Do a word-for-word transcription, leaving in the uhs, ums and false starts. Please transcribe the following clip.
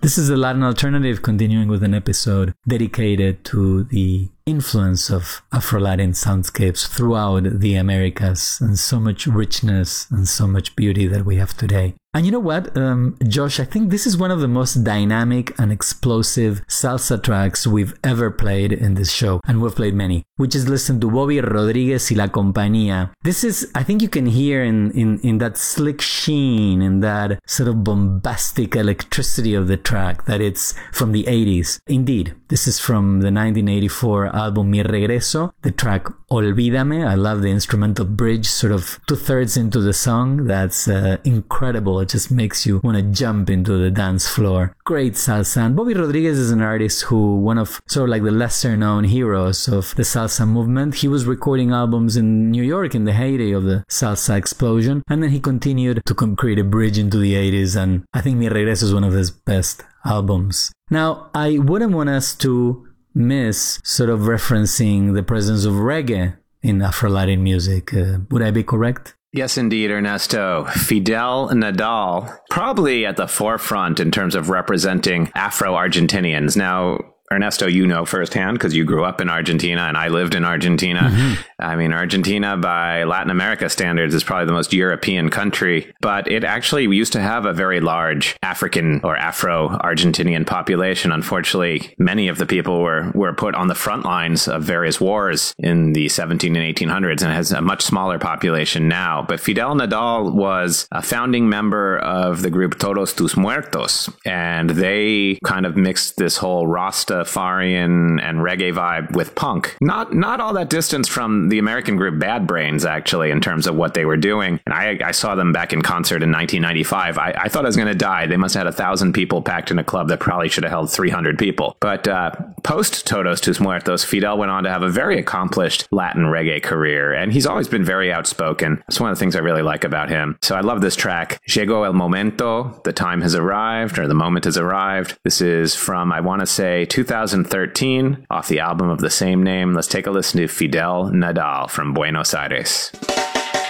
This is the Latin Alternative, continuing with an episode dedicated to the influence of Afro-Latin soundscapes throughout the Americas and so much richness and so much beauty that we have today. And you know what, um, Josh, I think this is one of the most dynamic and explosive salsa tracks we've ever played in this show. And we've played many. We just listened to Bobby Rodriguez y La Compañía. This is, I think you can hear in, in, in that slick sheen, in that sort of bombastic electricity of the track, that it's from the eighties. Indeed, this is from the nineteen eighty-four album Mi Regreso, the track Olvídame. I love the instrumental bridge, sort of two-thirds into the song. That's uh, incredible. It just makes you want to jump into the dance floor. Great salsa. And Bobby Rodriguez is an artist who, one of sort of like the lesser-known heroes of the salsa movement. He was recording albums in New York in the heyday of the salsa explosion, and then he continued to create a bridge into the eighties, and I think Mi Regreso is one of his best albums. Now, I wouldn't want us to miss sort of referencing the presence of reggae in Afro-Latin music. Uh, would I be correct? Yes, indeed, Ernesto. Fidel Nadal, probably at the forefront in terms of representing Afro-Argentinians. Now, Ernesto, you know firsthand because you grew up in Argentina and I lived in Argentina. Mm-hmm. I mean, Argentina by Latin America standards is probably the most European country, but it actually used to have a very large African or Afro-Argentinian population. Unfortunately, many of the people were, were put on the front lines of various wars in the seventeen and eighteen hundreds and has a much smaller population now. But Fidel Nadal was a founding member of the group Todos Tus Muertos, and they kind of mixed this whole Rasta Farian and reggae vibe with punk. Not not all that distance from the American group Bad Brains, actually, in terms of what they were doing. And I, I saw them back in concert in nineteen ninety-five. I, I thought I was going to die. They must have had a thousand people packed in a club that probably should have held three hundred people. But uh, post Todos Tus Muertos, Fidel went on to have a very accomplished Latin reggae career. And he's always been very outspoken. It's one of the things I really like about him. So I love this track. Llegó el momento. The time has arrived, or the moment has arrived. This is from, I want to say, two thousand thirteen, off the album of the same name. Let's take a listen to Fidel Nadal from Buenos Aires.